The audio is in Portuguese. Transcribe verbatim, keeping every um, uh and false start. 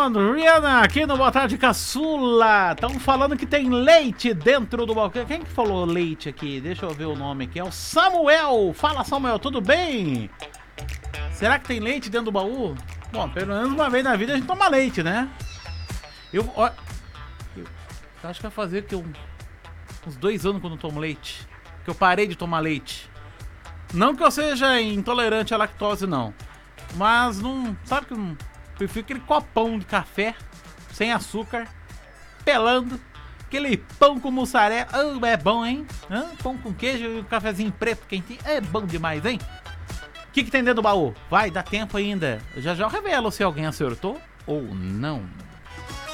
Adriana, aqui no Boa Tarde Caçula. Estão falando que tem leite dentro do balcão. Quem que falou leite aqui? Deixa eu ver o nome aqui. É o Samuel. Fala, Samuel, tudo bem? Será que tem leite dentro do baú? Bom, pelo menos uma vez na vida a gente toma leite, né? Eu, ó, eu acho que vai fazer que eu, uns dois anos que eu não tomo leite. Que eu parei de tomar leite. Não que eu seja intolerante à lactose, não. Mas não... Sabe que eu não... Prefiro aquele copão de café, sem açúcar, pelando, aquele pão com mussarela. Oh, é bom, hein? Hã? Pão com queijo e um cafezinho preto quentinho. É bom demais, hein? O que, que tem dentro do baú? Vai, dá tempo ainda. Já já eu revelo se alguém acertou ou não.